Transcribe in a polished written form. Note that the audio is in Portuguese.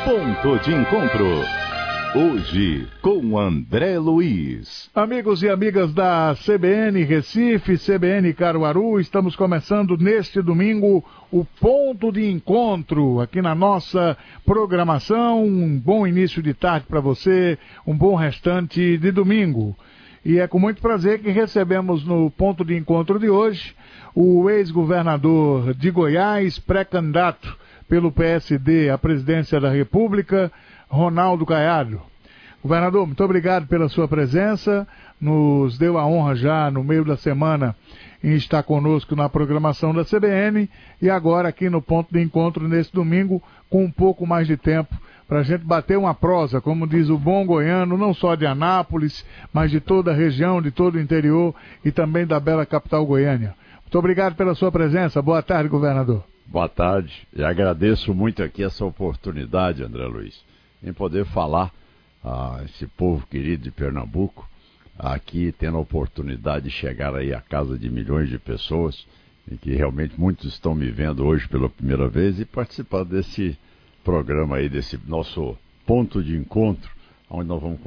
Ponto de Encontro. Hoje, com André Luiz. Amigos e amigas da CBN Recife, CBN Caruaru, estamos começando neste domingo o Ponto de Encontro aqui na nossa programação. Um bom início de tarde para você, um bom restante de domingo. E é com muito prazer que recebemos no Ponto de Encontro de hoje o ex-governador de Goiás, pré-candidato pelo PSD à presidência da República, Ronaldo Caiado. Governador, muito obrigado pela sua presença, nos deu a honra já no meio da semana em estar conosco na programação da CBN e agora aqui no Ponto de Encontro nesse domingo com um pouco mais de tempo para a gente bater uma prosa, como diz o bom goiano, não só de Anápolis, mas de toda a região, de todo o interior e também da bela capital Goiânia. Muito obrigado pela sua presença, boa tarde, governador. Boa tarde, e agradeço muito aqui essa oportunidade, André Luiz, em poder falar a esse povo querido de Pernambuco, aqui tendo a oportunidade de chegar aí à casa de milhões de pessoas, em que realmente muitos estão me vendo hoje pela primeira vez e participar desse programa aí, desse nosso ponto de encontro, onde nós vamos